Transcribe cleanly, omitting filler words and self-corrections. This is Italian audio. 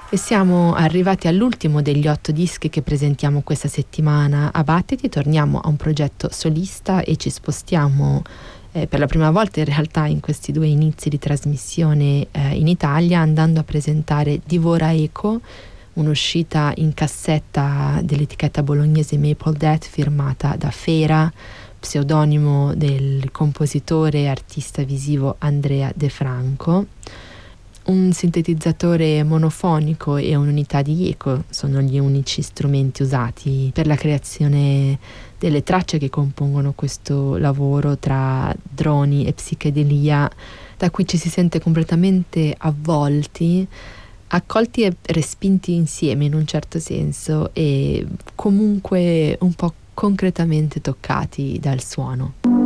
E siamo arrivati all'ultimo degli 8 dischi che presentiamo questa settimana a Battiti. Torniamo a un progetto solista e ci spostiamo per la prima volta in realtà in questi 2 inizi di trasmissione in Italia, andando a presentare Divora Eco, un'uscita in cassetta dell'etichetta bolognese Maple Death firmata da Fera, pseudonimo del compositore e artista visivo Andrea De Franco. Un sintetizzatore monofonico e un'unità di eco sono gli unici strumenti usati per la creazione delle tracce che compongono questo lavoro tra droni e psichedelia, da cui ci si sente completamente avvolti, accolti e respinti insieme in un certo senso, e comunque un po' concretamente toccati dal suono.